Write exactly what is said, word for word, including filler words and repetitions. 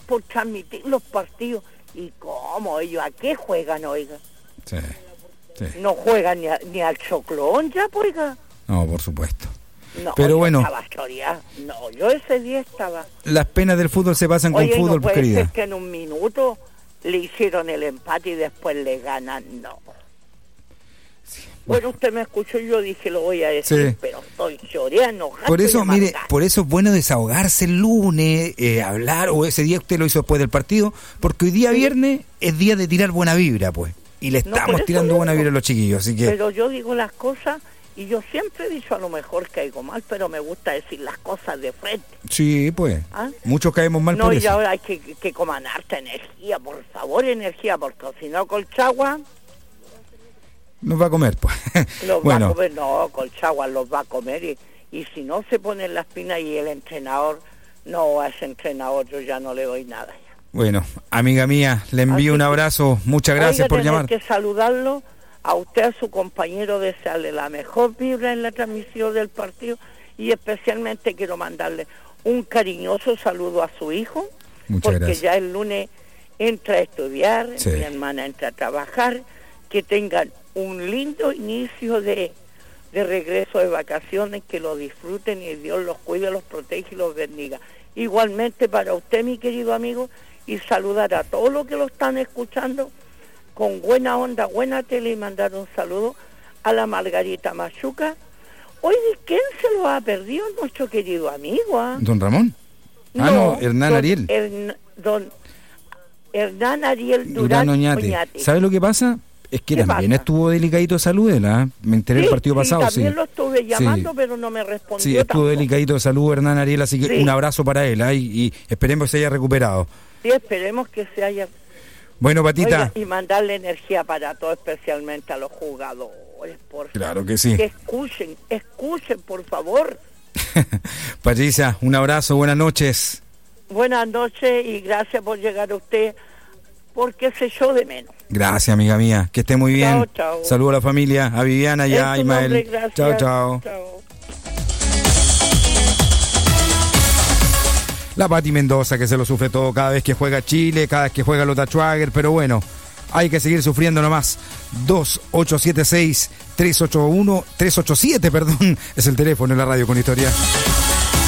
por transmitir los partidos. ¿Y cómo? ¿Ellos a qué juegan, oiga? Sí, sí. No juegan ni, a, ni al choclón ya, pues, oiga. No, por supuesto. No, pero bueno, estaba choreada. No, yo ese día estaba. Las penas del fútbol se pasan Oye, con fútbol, no puede querida. ser que en un minuto le hicieron el empate y después le ganan, no. Sí, bueno. bueno, usted me escuchó y yo dije, lo voy a decir, sí. Pero estoy choreando. Por eso, mire, por eso es bueno desahogarse el lunes, eh, hablar, o ese día usted lo hizo después del partido, porque hoy día sí. Viernes es día de tirar buena vibra, pues. Y le estamos no, tirando buena vibra a los chiquillos, así que... Pero yo digo las cosas... Y yo siempre he dicho a lo mejor que caigo mal, pero me gusta decir las cosas de frente. Sí, pues. ¿Ah? Muchos caemos mal no, por y eso. No, y ahora hay que, que coman harta energía, por favor, energía, porque si no, Colchagua... Nos va a comer, pues. Los bueno. va a comer, no, Colchagua los va a comer. Y, y si no se ponen las pinas y el entrenador, no, a ese entrenador yo ya no le doy nada. Ya. Bueno, amiga mía, le envío Así un abrazo. Que, Muchas gracias oiga, por llamar. Hay que saludarlo. A usted, a su compañero, desearle la mejor vibra en la transmisión del partido y especialmente quiero mandarle un cariñoso saludo a su hijo. Muchas porque gracias. Ya el lunes entra a estudiar, sí. Mi hermana entra a trabajar, que tengan un lindo inicio de, de regreso de vacaciones, que lo disfruten y Dios los cuide, los protege y los bendiga. Igualmente para usted, mi querido amigo, y saludar a todos los que lo están escuchando con buena onda, buena tele, y mandar un saludo a la Margarita Machuca. Oye, ¿quién se lo ha perdido? Nuestro querido amigo, ¿eh? ¿Don Ramón? No, ah, no, Hernán don, Ariel. Hern, don Hernán Ariel Durán Oñate. Oñate. ¿Sabe lo que pasa? Es que también pasa? estuvo delicadito de salud, ¿eh? Me enteré sí, el partido sí, pasado. También sí, lo estuve llamando, sí. Pero no me respondió. Sí, estuvo tampoco. delicadito de salud Hernán Ariel, así que sí. Un abrazo para él, ¿eh? y, y esperemos que se haya recuperado. Sí, esperemos que se haya... Bueno, Patita. Oiga, y mandarle energía para todo, especialmente a los jugadores, por Claro favor. que sí. Que escuchen, escuchen, por favor. Patricia, un abrazo, buenas noches. Buenas noches y gracias por llegar a usted, porque se echó de menos. Gracias, amiga mía, que esté muy bien. Chao, chao. Saludos a la familia, a Viviana y a Ismael. Nombre, gracias. Chao, chao. Chao. La Pati Mendoza, que se lo sufre todo cada vez que juega Chile, cada vez que juega Lota Schwager, pero bueno, hay que seguir sufriendo nomás. dos ocho siete seis, tres ocho uno, tres ocho siete, perdón, es el teléfono en la radio con historia.